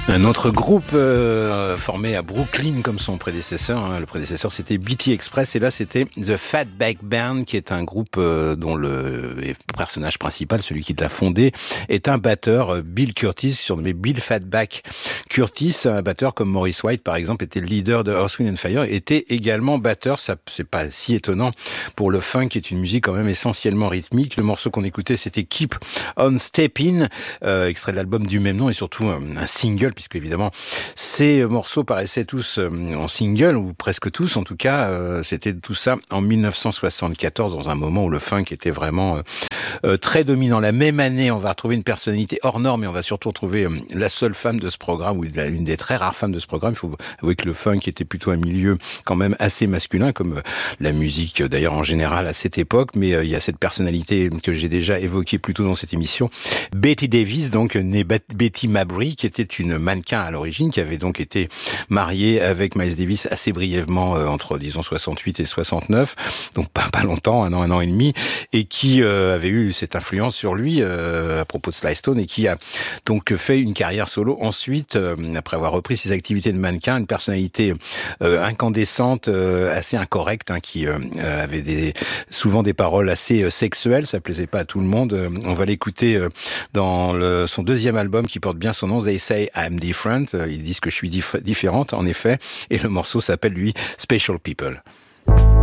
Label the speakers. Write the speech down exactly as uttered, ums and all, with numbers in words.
Speaker 1: Un autre groupe euh, formé à Brooklyn comme son prédécesseur. Hein. Le prédécesseur, c'était B T Express et là, c'était The Fatback Band, qui est un groupe euh, dont le personnage principal, celui qui l'a fondé, est un batteur, euh, Bill Curtis, surnommé Bill Fatback Curtis. Un batteur comme Maurice White, par exemple, était le leader de Earth, Wind and Fire, était également batteur. Ça, c'est pas si étonnant pour le funk, qui est une musique quand même essentiellement rythmique. Le morceau qu'on écoutait, c'était Keep on Steppin', euh, extrait de l'album du même nom et surtout un, un single, puisque évidemment ces morceaux paraissaient tous en single, ou presque tous en tout cas. Euh, c'était tout ça en mille neuf cent soixante-quatorze, dans un moment où le funk était vraiment euh, très dominant. La même année, on va retrouver une personnalité hors norme, et on va surtout retrouver euh, la seule femme de ce programme, ou l'une des très rares femmes de ce programme. Il faut avouer que le funk était plutôt un milieu quand même assez masculin, comme euh, la musique euh, d'ailleurs en général à cette époque, mais euh, il y a cette personnalité que j'ai déjà évoquée plus tôt dans cette émission, Betty Davis, donc née Betty Mabry, qui était une mannequin à l'origine, qui avait donc été mariée avec Miles Davis assez brièvement euh, entre disons soixante-huit et soixante-neuf, donc pas pas longtemps, un an, un an et demi, et qui euh, avait eu cette influence sur lui euh, à propos de Sly Stone, et qui a donc fait une carrière solo ensuite, euh, après avoir repris ses activités de mannequin, une personnalité euh, incandescente, euh, assez incorrecte, hein, qui euh, avait des, souvent des paroles assez euh, sexuelles, ça plaisait pas à tout le monde. Euh, on va l'écouter euh, dans le, son deuxième album qui porte bien son nom, They Say I'm Different. Ils disent que je suis dif- différente, en effet, et le morceau s'appelle, lui, Special People.